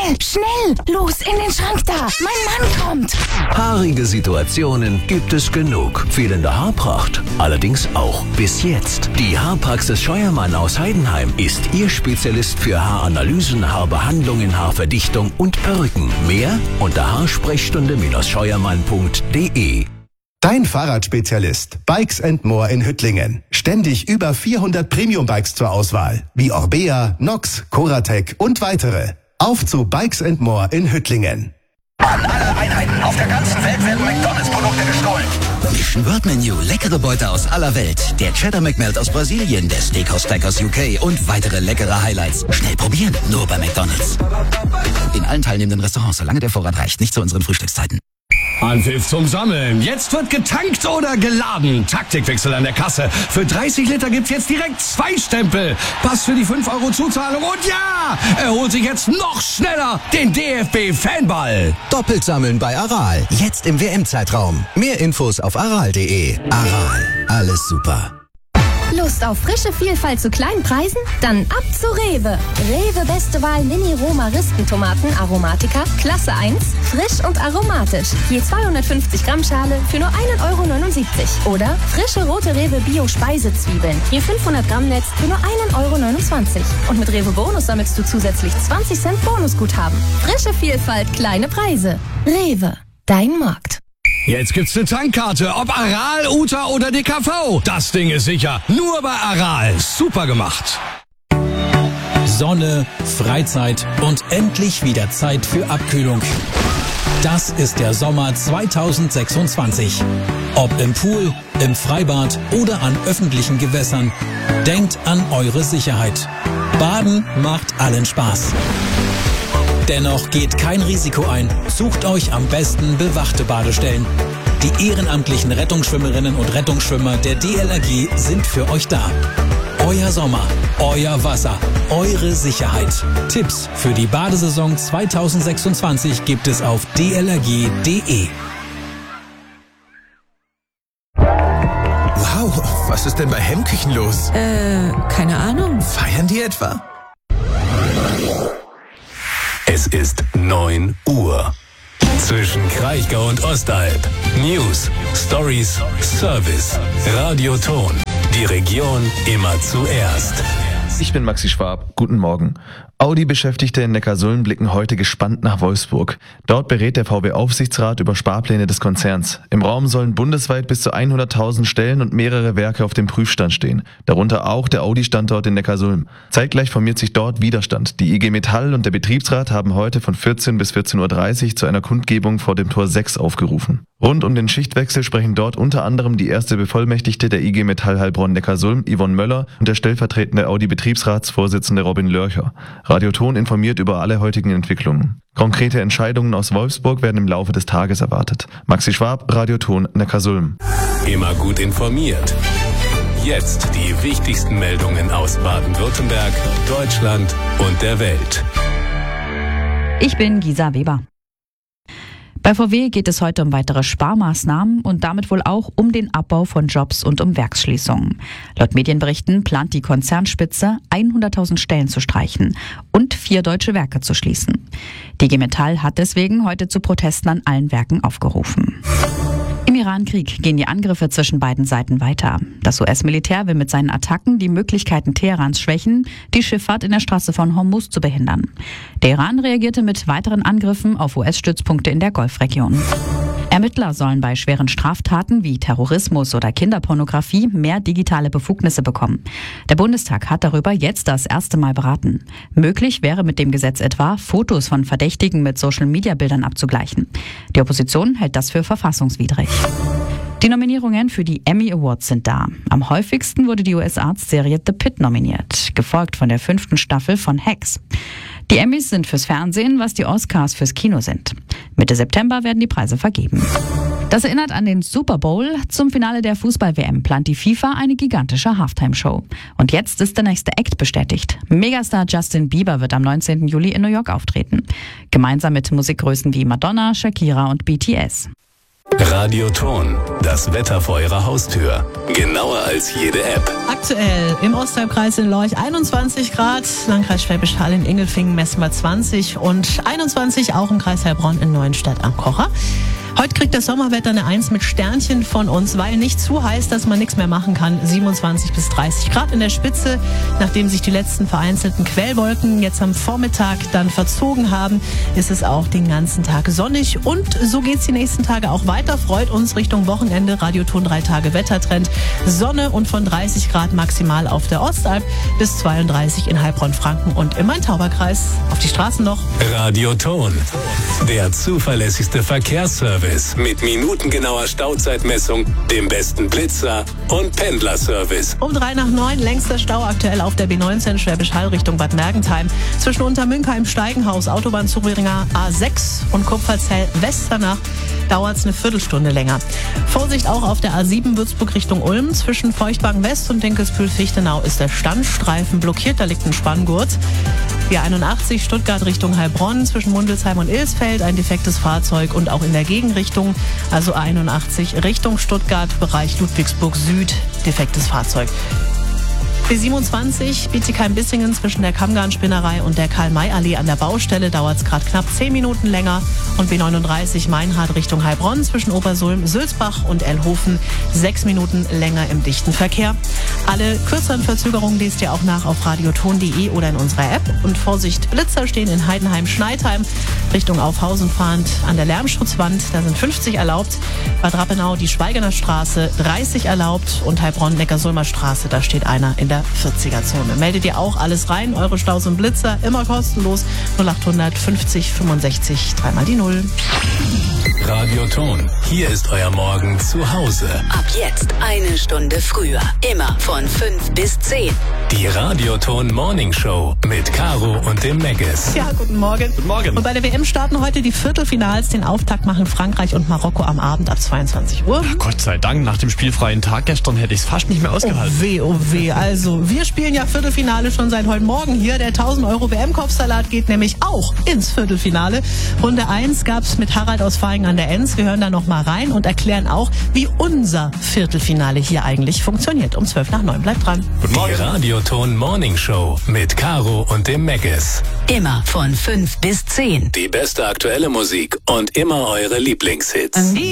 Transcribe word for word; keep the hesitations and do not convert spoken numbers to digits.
Schnell, schnell, los in den Schrank da. Mein Mann kommt. Haarige Situationen gibt es genug. Fehlende Haarpracht allerdings auch. Bis jetzt. Die Haarpraxis Scheuermann aus Heidenheim ist Ihr Spezialist für Haaranalysen, Haarbehandlungen, Haarverdichtung und Perücken. Mehr unter haarsprechstunde Scheuermann punkt de. Dein Fahrradspezialist Bikes and More in Hüttlingen. Ständig über vierhundert Premium-Bikes zur Auswahl, wie Orbea, Nox, Coratec und weitere. Auf zu Bikes and More in Hüttlingen. An alle Einheiten auf der ganzen Welt werden McDonalds-Produkte gestohlen. Mission World Menu, leckere Beute aus aller Welt. Der Cheddar McMelt aus Brasilien, der Steakhouse Stack aus U K und weitere leckere Highlights. Schnell probieren, nur bei McDonalds. In allen teilnehmenden Restaurants, solange der Vorrat reicht, nicht zu unseren Frühstückszeiten. Anpfiff zum Sammeln. Jetzt wird getankt oder geladen. Taktikwechsel an der Kasse. Für dreißig Liter gibt's jetzt direkt zwei Stempel. Pass für die fünf Euro Zuzahlung und ja, er holt sich jetzt noch schneller den D F B-Fanball. Doppelt sammeln bei Aral. Jetzt im W M-Zeitraum. Mehr Infos auf aral punkt de. Aral. Alles super. Lust auf frische Vielfalt zu kleinen Preisen? Dann ab zu Rewe. Rewe Beste Wahl Mini-Roma-Rispentomaten Aromatica, Klasse eins, frisch und aromatisch. Je zweihundertfünfzig Gramm Schale für nur ein Euro neunundsiebzig. Oder frische rote Rewe Bio-Speisezwiebeln, je fünfhundert Gramm Netz für nur ein Euro neunundzwanzig. Und mit Rewe Bonus sammelst du zusätzlich zwanzig Cent Bonusguthaben. Frische Vielfalt, kleine Preise. Rewe, dein Markt. Jetzt gibt's eine Tankkarte, ob Aral, Uta oder D K V. Das Ding ist sicher. Nur bei Aral. Super gemacht. Sonne, Freizeit und endlich wieder Zeit für Abkühlung. Das ist der Sommer zweitausendsechsundzwanzig. Ob im Pool, im Freibad oder an öffentlichen Gewässern. Denkt an eure Sicherheit. Baden macht allen Spaß. Dennoch geht kein Risiko ein. Sucht euch am besten bewachte Badestellen. Die ehrenamtlichen Rettungsschwimmerinnen und Rettungsschwimmer der D L R G sind für euch da. Euer Sommer, euer Wasser, eure Sicherheit. Tipps für die Badesaison zweitausendsechsundzwanzig gibt es auf d l r g punkt de. Wow, was ist denn bei Hemmküchen los? Äh, keine Ahnung. Feiern die etwa? Es ist neun Uhr. Zwischen Kraichgau und Ostalb. News, Stories, Service, Radioton. Die Region immer zuerst. Ich bin Maxi Schwab. Guten Morgen. Audi-Beschäftigte in Neckarsulm blicken heute gespannt nach Wolfsburg. Dort berät der V W-Aufsichtsrat über Sparpläne des Konzerns. Im Raum sollen bundesweit bis zu hunderttausend Stellen und mehrere Werke auf dem Prüfstand stehen. Darunter auch der Audi-Standort in Neckarsulm. Zeitgleich formiert sich dort Widerstand. Die I G Metall und der Betriebsrat haben heute von vierzehn bis vierzehn Uhr dreißig zu einer Kundgebung vor dem Tor sechs aufgerufen. Rund um den Schichtwechsel sprechen dort unter anderem die erste Bevollmächtigte der I G Metall Heilbronn Neckarsulm, Yvonne Möller, und der stellvertretende Audi-Betriebsratsvorsitzende Robin Lörcher. Radioton informiert über alle heutigen Entwicklungen. Konkrete Entscheidungen aus Wolfsburg werden im Laufe des Tages erwartet. Maxi Schwab, Radioton, Neckarsulm. Immer gut informiert. Jetzt die wichtigsten Meldungen aus Baden-Württemberg, Deutschland und der Welt. Ich bin Gisa Weber. Bei V W geht es heute um weitere Sparmaßnahmen und damit wohl auch um den Abbau von Jobs und um Werksschließungen. Laut Medienberichten plant die Konzernspitze, hunderttausend Stellen zu streichen und vier deutsche Werke zu schließen. Die I G Metall hat deswegen heute zu Protesten an allen Werken aufgerufen. Im Iran-Krieg gehen die Angriffe zwischen beiden Seiten weiter. Das U S-Militär will mit seinen Attacken die Möglichkeiten Teherans schwächen, die Schifffahrt in der Straße von Hormuz zu behindern. Der Iran reagierte mit weiteren Angriffen auf U S-Stützpunkte in der Golfregion. Ermittler sollen bei schweren Straftaten wie Terrorismus oder Kinderpornografie mehr digitale Befugnisse bekommen. Der Bundestag hat darüber jetzt das erste Mal beraten. Möglich wäre mit dem Gesetz etwa, Fotos von Verdächtigen mit Social-Media-Bildern abzugleichen. Die Opposition hält das für verfassungswidrig. Die Nominierungen für die Emmy Awards sind da. Am häufigsten wurde die U S-Arztserie The Pitt nominiert, gefolgt von der fünften Staffel von Hacks. Die Emmys sind fürs Fernsehen, was die Oscars fürs Kino sind. Mitte September werden die Preise vergeben. Das erinnert an den Super Bowl. Zum Finale der Fußball-W M plant die FIFA eine gigantische Halftime-Show. Und jetzt ist der nächste Act bestätigt. Megastar Justin Bieber wird am neunzehnten Juli in New York auftreten. Gemeinsam mit Musikgrößen wie Madonna, Shakira und B T S. Radioton, das Wetter vor Ihrer Haustür. Genauer als jede App. Aktuell im Osthalbkreis in Lorch einundzwanzig Grad, Landkreis Schwäbisch Hall in Ingelfingen messen wir zwanzig und einundzwanzig auch im Kreis Heilbronn in Neuenstadt am Kocher. Heute kriegt das Sommerwetter eine eins mit Sternchen von uns, weil nicht zu heiß, dass man nichts mehr machen kann. siebenundzwanzig bis dreißig Grad in der Spitze, nachdem sich die letzten vereinzelten Quellwolken jetzt am Vormittag dann verzogen haben, ist es auch den ganzen Tag sonnig. Und so geht's die nächsten Tage auch weiter. Freut uns Richtung Wochenende. Radioton drei Tage Wettertrend. Sonne und von dreißig Grad maximal auf der Ostalb bis zweiunddreißig in Heilbronn-Franken und im Main-Tauber-Kreis. Auf die Straßen noch. Radioton, der zuverlässigste Verkehrsservice. Mit minutengenauer Stauzeitmessung, dem besten Blitzer und Pendlerservice. Um drei nach neun längster Stau aktuell auf der B neunzehn Schwäbisch Hall Richtung Bad Mergentheim. Zwischen Untermünkheim, Steigenhaus, Autobahn Zuringer A sechs und Kupferzell Westernach dauert es eine Viertelstunde länger. Vorsicht auch auf der A sieben Würzburg Richtung Ulm. Zwischen Feuchtwagen West und Dinkelsbühl-Fichtenau ist der Standstreifen blockiert. Da liegt ein Spanngurt. Die einundachtzig Stuttgart Richtung Heilbronn, zwischen Mundelsheim und Ilsfeld ein defektes Fahrzeug und auch in der Gegenrichtung, also einundachtzig Richtung Stuttgart, Bereich Ludwigsburg Süd, defektes Fahrzeug. B siebenundzwanzig Bietigheim-Bissingen zwischen der Kammgarn-Spinnerei und der Karl-May-Allee an der Baustelle dauert es gerade knapp zehn Minuten länger. Und B neununddreißig Meinhard Richtung Heilbronn zwischen Obersulm, Sülzbach und Elhofen sechs Minuten länger im dichten Verkehr. Alle kürzeren Verzögerungen lest ihr auch nach auf radioton punkt de oder in unserer App. Und Vorsicht, Blitzer stehen in Heidenheim-Schneidheim Richtung Aufhausen fahrend an der Lärmschutzwand. Da sind fünfzig erlaubt. Bad Rappenau die Schweigener Straße dreißig erlaubt und Heilbronn-Neckarsulmer Straße, da steht einer in der vierziger-Zone. Meldet ihr auch alles rein, eure Staus und Blitzer, immer kostenlos. null achthundert fünfzig fünfundsechzig, dreimal die Null. Radioton, hier ist euer Morgen zu Hause. Ab jetzt eine Stunde früher. Immer von fünf bis zehn. Die Radioton Morning Show mit Caro und dem Megges. Ja, guten Morgen. Guten Morgen. Und bei der W M starten heute die Viertelfinals. Den Auftakt machen Frankreich und Marokko am Abend ab zweiundzwanzig Uhr. Ach, Gott sei Dank, nach dem spielfreien Tag gestern hätte ich es fast nicht mehr ausgehalten. Oh weh, oh weh. Also, wir spielen ja Viertelfinale schon seit heute Morgen hier. Der tausend Euro W M-Kopfsalat geht nämlich auch ins Viertelfinale. Runde eins gab's mit Harald aus Vaihingen an der Enz. Wir hören da noch mal rein und erklären auch, wie unser Viertelfinale hier eigentlich funktioniert. Um zwölf nach neun. Bleibt dran. Guten Morgen. Die Radioton Morning Show mit Caro und dem Megges. Immer von fünf bis zehn. Die beste aktuelle Musik und immer eure Lieblingshits.